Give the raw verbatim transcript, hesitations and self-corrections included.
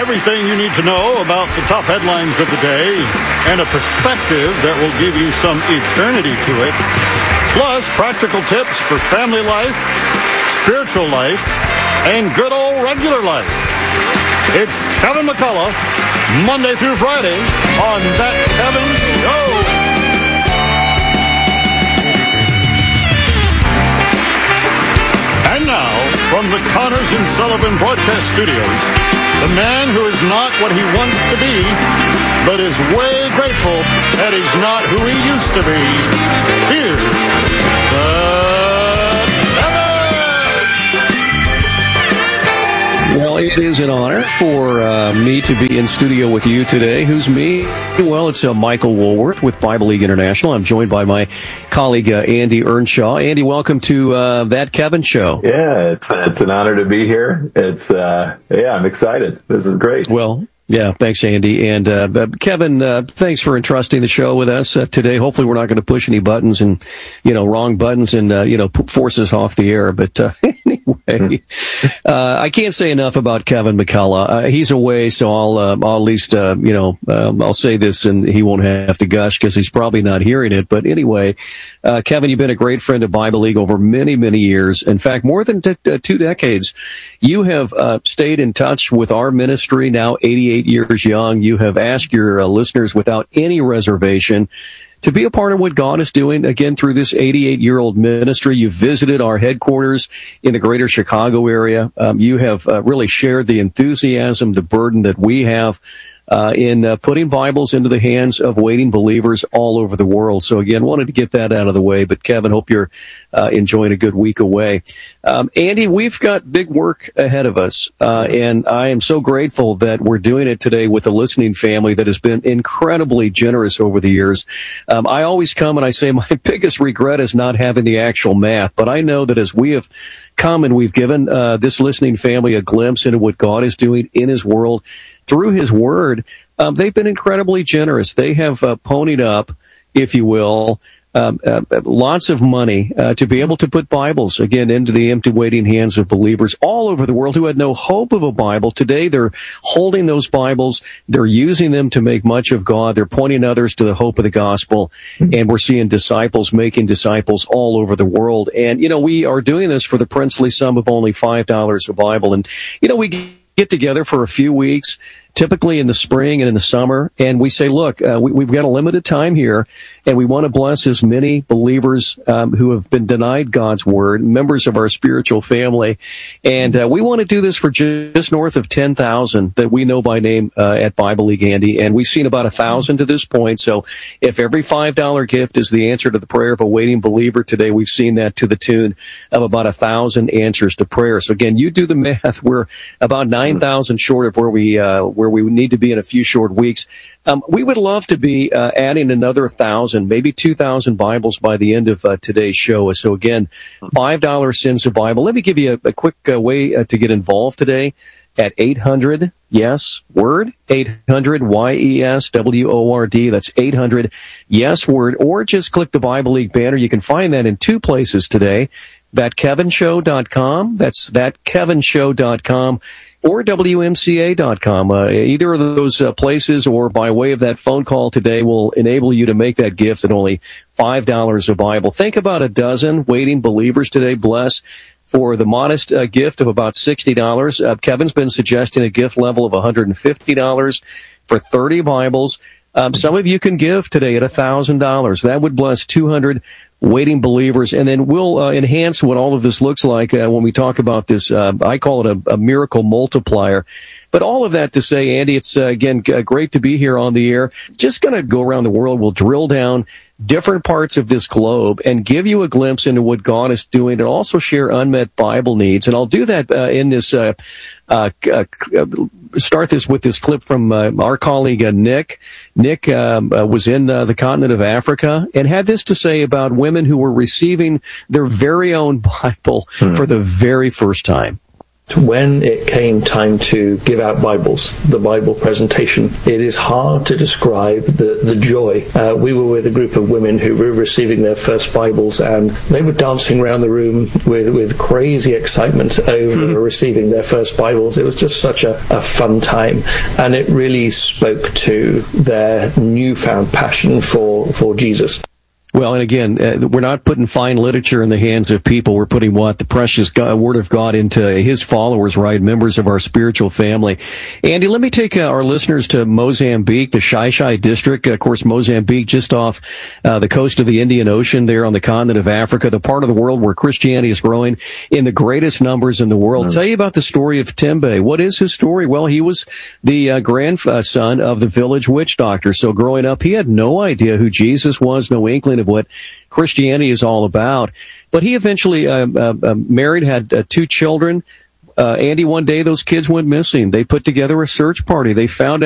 everything you need to know about the top headlines of the day and a perspective that will give you some eternity to it. Plus, practical tips for family life, spiritual life, and good old regular life. It's Kevin McCullough, Monday through Friday on That Kevin Show. And now, from the Connors and Sullivan Broadcast Studios, the man who is not what he wants to be, but is way grateful that he's not who he used to be. Here's the Well, it is an honor for uh, me to be in studio with you today. Who's me? Well, it's uh, Michael Woolworth with Bible League International. I'm joined by my colleague, uh, Andy Earnshaw. Andy, welcome to uh, That Kevin Show. Yeah, it's it's an honor to be here. It's, uh, yeah, I'm excited. This is great. Well, yeah, thanks, Andy. And uh, Kevin, uh, thanks for entrusting the show with us uh, today. Hopefully we're not going to push any buttons and, you know, wrong buttons and, uh, you know, force us off the air. But uh, anyway, uh, I can't say enough about Kevin McCullough. Uh, he's away, so I'll, uh, I'll at least, uh, you know, um, I'll say this and he won't have to gush because he's probably not hearing it. But anyway, uh, Kevin, you've been a great friend of Bible League over many, many years. In fact, more than t- uh, two decades. You have uh, stayed in touch with our ministry, now eighty-eight years young. You have asked your uh, listeners without any reservation to be a part of what God is doing, again, through this eighty-eight-year-old ministry. You've visited our headquarters in the greater Chicago area. Um, you have uh, really shared the enthusiasm, the burden that we have Uh, in uh, putting Bibles into the hands of waiting believers all over the world. So again, wanted to get that out of the way. But Kevin, hope you're uh, enjoying a good week away. Um, Andy, we've got big work ahead of us, uh, and I am so grateful that we're doing it today with a listening family that has been incredibly generous over the years. Um, I always come and I say my biggest regret is not having the actual math, but I know that as we have come and we've given uh, this listening family a glimpse into what God is doing in His world, through His Word, um, they've been incredibly generous. They have uh, ponied up, if you will, um, uh, lots of money uh, to be able to put Bibles, again, into the empty waiting hands of believers all over the world who had no hope of a Bible. Today, they're holding those Bibles. They're using them to make much of God. They're pointing others to the hope of the gospel. And we're seeing disciples making disciples all over the world. And, you know, we are doing this for the princely sum of only five dollars a Bible. And, you know, we get together for a few weeks, typically in the spring and in the summer, and we say, look, uh, we, we've got a limited time here, and we want to bless as many believers um, who have been denied God's Word, members of our spiritual family, and uh, we want to do this for just north of ten thousand that we know by name uh, at Bible League, Andy, and we've seen about one thousand to this point, so if every five dollar gift is the answer to the prayer of a waiting believer today, we've seen that to the tune of about one thousand answers to prayer. So again, you do the math. We're about nine thousand short of where we uh, where we need to be in a few short weeks. Um, we would love to be uh, adding another thousand, maybe two thousand Bibles by the end of uh, today's show. So again, five dollars sends a Bible. Let me give you a, a quick uh, way uh, to get involved today at eight hundred, yes, word, eight hundred, Y E S W O R D. That's eight hundred, yes, word, or just click the Bible League banner. You can find that in two places today, that kevin show dot com. That's that kevin show dot com. Or W M C A dot com. Uh, either of those uh, places or by way of that phone call today will enable you to make that gift at only five dollars a Bible. Think about a dozen waiting believers today. Bless for the modest uh, gift of about sixty dollars. Uh, Kevin's been suggesting a gift level of one hundred fifty dollars for thirty Bibles. Um, some of you can give today at one thousand dollars. That would bless two hundred waiting believers, and then we'll uh, enhance what all of this looks like uh, when we talk about this. Uh, I call it a, a miracle multiplier. But all of that to say, Andy, it's, uh, again, g- great to be here on the air. Just going to go around the world. We'll drill down different parts of this globe and give you a glimpse into what God is doing and also share unmet Bible needs. And I'll do that uh, in this, uh, uh, uh, start this with this clip from uh, our colleague uh, Nick. Nick um, uh, was in uh, the continent of Africa and had this to say about women who were receiving their very own Bible hmm. for the very first time. When it came time to give out Bibles, the Bible presentation, it is hard to describe the, the joy. Uh, we were with a group of women who were receiving their first Bibles, and they were dancing around the room with, with crazy excitement over mm-hmm. receiving their first Bibles. It was just such a, a fun time, and it really spoke to their newfound passion for, for Jesus. Well, and again, uh, we're not putting fine literature in the hands of people. We're putting what? The precious God, Word of God into His followers, right? Members of our spiritual family. Andy, let me take uh, our listeners to Mozambique, the Xai-Xai district. Of course, Mozambique, just off uh, the coast of the Indian Ocean there on the continent of Africa, the part of the world where Christianity is growing in the greatest numbers in the world. Mm-hmm. Tell you about the story of Tembe. What is his story? Well, he was the uh, grandson of the village witch doctor. So growing up, he had no idea who Jesus was, no inkling of what Christianity is all about. But he eventually uh, uh, uh, married, had uh, two children. Uh, Andy, one day those kids went missing. They put together a search party. They found out